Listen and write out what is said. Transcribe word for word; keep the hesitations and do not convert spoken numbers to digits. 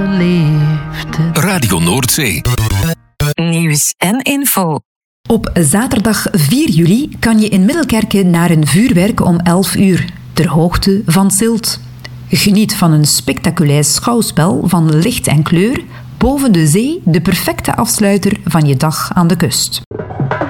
Radio Noordzee. Nieuws en info. Op zaterdag vier juli kan je in Middelkerke naar een vuurwerk om elf uur, ter hoogte van Zilt. Geniet van een spectaculair schouwspel van licht en kleur, boven de zee de perfecte afsluiter van je dag aan de kust.